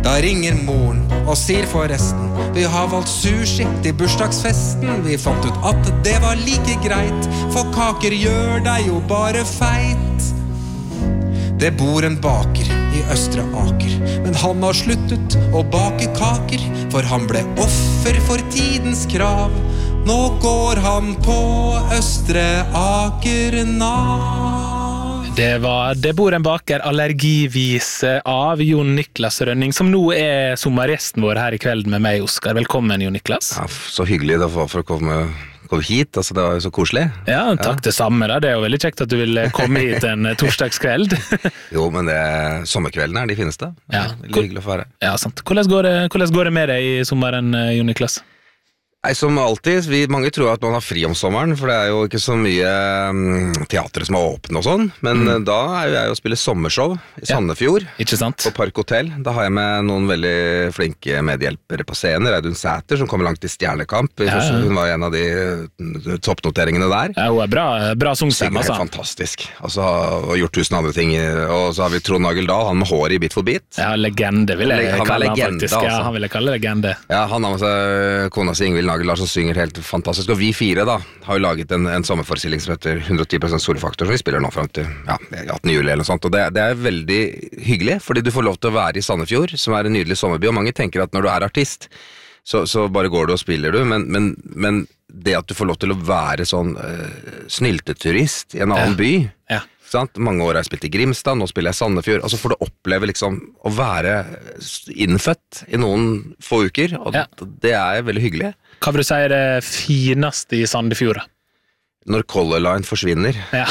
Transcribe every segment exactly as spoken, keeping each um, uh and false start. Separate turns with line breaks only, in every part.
Da ringer moren og sier forresten, vi har valgt sushi til bursdagsfesten. Vi fant ut at det var like greit, for kaker gjør deg jo bare feit. Det bor en baker i Østre Aker, men han har sluttet å bake kaker, for han ble offer for tidens krav. Nå går han på Østre Aker Nav.
Det var Det bor en baker allergivise av Jon Niklas Rønning, som nå er sommergjesten vår her i kvelden med meg, Oskar. Velkommen, Jon Niklas.
Ja, så hyggelig da for å komme, komme hit, altså det var jo så koselig.
Ja, takk ja. Det samme da. Det er jo veldig kjekt at du vil komme hit en torsdagskveld.
Jo, men det, sommerkvelden er de fineste.
Ja.
Veldig hyggelig å få være.
Ja, sant. Hvordan går det, hvordan går det med deg i sommeren, Jon Niklas?
Nei, som alltid, vi, mange tror at man har fri om sommeren, for det er jo ikke så mye um, teater som er åpne og sånn, men mm. da er jo jeg å spille sommershow i Sandefjord,
ja, ikke sant?
På Park Hotel. Da har jeg med noen veldig flinke medhjelpere på scenen, Reidun Sæter, som kommer langt i Stjernekamp. Ja, ja. Hun var en av de toppnoteringene der.
Ja, hun er bra, bra sungstemme,
altså. Synger helt fantastisk. Altså, og gjort tusen andre ting. Og så har vi Trond Nagel Dahl, han med hår i Bit for Bit.
Ja, legende vil jeg
han
kalle
legende,
han faktisk.
Altså.
Ja, han vil jeg kalle legende.
Ja, han har med seg kona si Ingvild Nagel Dahl, som synger helt fantastisk, og vi fire da har jo laget en, en sommerforestilling som heter hundre og ti prosent solfaktor, som vi spiller nå frem til ja, attende juli eller noe sånt, og det, det er veldig hyggelig, fordi du får lov til å være i Sandefjord, som er en nydelig sommerby, og mange tenker at når du er artist, så, så bare går du og spiller du, men, men, men det at du får lov til å være sånn uh, snylteturist i en annen ja. by, ja. Sant? Mange år har jeg spilt i Grimstad, nå spiller jeg i Sandefjord, og så får du oppleve liksom å være innfødt i noen få uker, og ja. det er veldig hyggelig.
Hva vil du si er det fineste i Sandefjord?
Når Color Line forsvinner. Ja.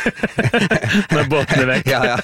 Når båten er vekk.
Ja, ja.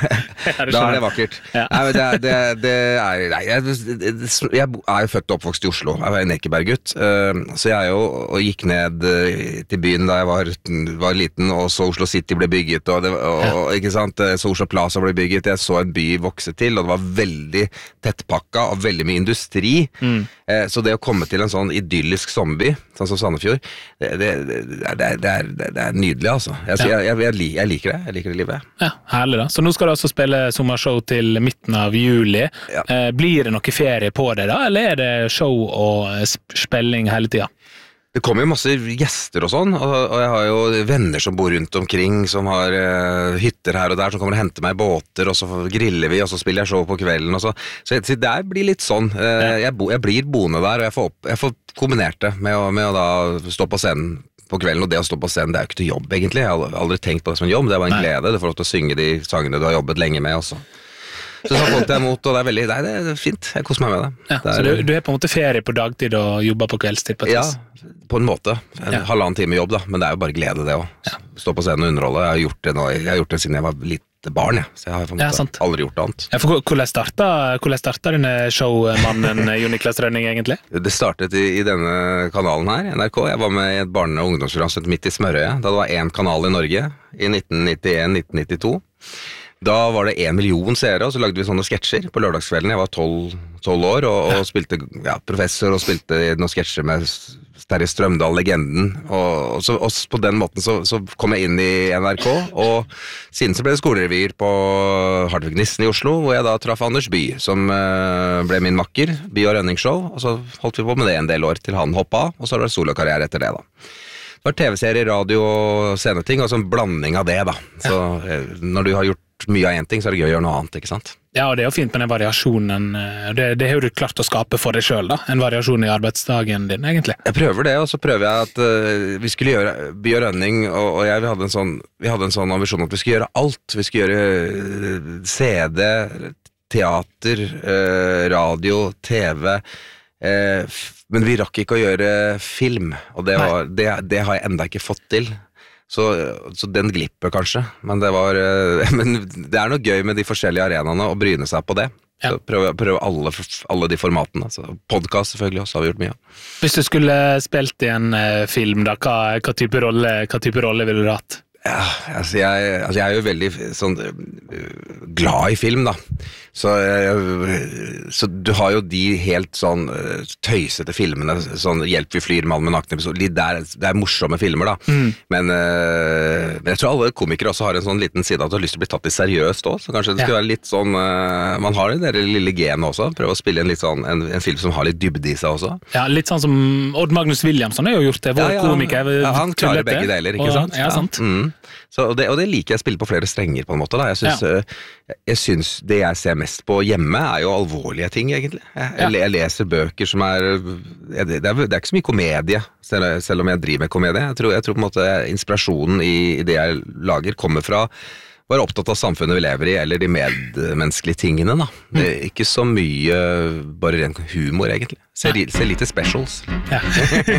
Da er det vakkert. Ja. Nei, det, det, det er, nei, jeg, jeg er jo født og oppvokst i Oslo. Jeg var en Ekeberg-gutt. Så jeg jo og gikk ned til byen da jeg var, var liten, og så Oslo City ble bygget, og, det, og, og ikke sant, så Oslo Plaza ble bygget. Jeg så en by vokse til, og det var veldig tettpakka og veldig mye industri. Mm. Så det å komme til en sånn idyllisk sommerby, sånn som Sandefjord, det, det, det, det Det er, det er nydelig, altså. Jeg, ja. jeg, jeg, jeg liker det. Jeg liker det livet.
Ja, herlig da. Så nå skal du altså spille sommershow til midten av juli. Ja. Eh, blir det noe ferie på det da, eller er det show og spilling hele tiden?
Det kommer jo masse gjester og sånn, og, og jeg har jo venner som bor rundt omkring, som har uh, hytter her og der, som kommer og henter meg i båter, og så griller vi, og så spiller jeg show på kvelden, og så, så det blir litt sånn. Uh, ja. jeg, bo, jeg blir boende der, og jeg får, opp, jeg får kombinert det med å, med å da stå på scenen på kvelden, og det å stå på scenen, det er jo ikke til jobb egentlig. Jeg har aldri tenkt på det som en jobb, det er bare en glede. Du får lov til å synge de sangene du har jobbet lenge med også. Så så holdt jeg imot, og det er veldig, nei, det er fint. Jeg koser meg med det.
Ja,
det er,
så du, du er på en måte ferie på dagtid og jobber på kveldstid på et vis?
Ja, på en måte. En ja. halvannen time jobb da, men det er jo bare glede det også. Ja. Stå på scenen og underholde. Jeg har gjort det nå, jeg har gjort det siden jeg var litt barn, ja. Så jeg har på en måte ja, aldri gjort annet.
Ja, for hvordan startet, hvordan startet denne showmannen Jon Niklas Rønning egentlig?
Det startet i, i denne kanalen her, N R K. Jeg var med i et barne- og ungdomsprogram som het Midt i Smørøyet, da det var én kanal i Norge i nitten nittien til nitten nittito. Da var det en million seere, og så lagde vi sånne sketsjer på lørdagskvelden. Jeg var tolv år og, og spilte ja, professor og spilte noen sketsjer med Terje Strømdal, legenden. Og, og, så, og på den måten så, så kom jeg inn i N R K, og siden så ble det skolerevyer på Hartvig Nissen i Oslo, hvor jeg da traff Anders By, som uh, ble min makker, By og Rønningshow, og så holdt vi på med det en del år til han hoppet av, og så har det vært solokarriere etter det da. Det var tv-serie, radio og sceneting, og så en blanding av det da. Så ja. Når du har gjort mye av en ting, så er det gøy å gjøre noe annet, ikke sant?
Ja, og det er jo fint med den variasjonen. Det, det har jo du klart å skape for deg selv da, en variasjon i arbeidsdagen din, egentlig.
Jeg prøver det, og så prøver jeg at uh, vi skulle gjøre By og Rønning, og, og jeg vi hadde, en sånn, vi hadde en sånn ambisjon at vi skulle gjøre alt. Vi skulle gjøre uh, C D, teater, uh, radio, T V, uh, men vi rakk ikke å gjøre film, og det, var, det, det har jeg enda ikke fått til. Så, så den glipper kanskje, men det var men det er noe gøy med de forskjellige arenaene å bryne seg på det. Ja. Så prøve, prøve alle, alle de formatene. Så podcast selvfølgelig også har vi gjort mye.
Hvis du skulle spilt i en uh, film, da, hva, hva, type rolle, hva type rolle ville du hatt?
Ja, altså jeg, altså jeg er jo veldig sånn glad i film da. Så jeg, så du har jo de helt sånn uh, tøysete filmene, sånn Hjelp vi flyr, Mann med nakne episode, det er, det er morsomme filmer da, mm. men, uh, men jeg tror alle komikere også har en sånn liten side at du har lyst til å bli tatt i seriøst også, så kanskje det skal ja. være litt sånn, uh, man har det der lille genet også, prøve å spille en, litt sånn, en, en film som har litt dybde i seg også.
Ja, litt sånn som Odd Magnus Williamson har jo gjort det, vår ja, ja, komiker.
Ja, han klarer begge deler, ikke
og,
sant?
Ja, sant.
Ja. Mm. Så, og, det, og det liker jeg å spille på flere strenger på en måte da. Jeg synes, ja. uh, jeg synes det jeg ser mest på hjemme er jo alvorlige ting egentlig. Jeg, ja. jeg leser bøker som er, jeg, det, er, det er ikke så mye komedie, selv, selv om jeg driver med komedie. Jeg tror, jeg tror på en måte inspirasjonen i, i det jeg lager kommer fra være opptatt av samfunnet vi lever i, eller de medmenneskelige tingene da. Det er ikke så mye bare ren humor egentlig. Se, se lite specials.
Ja.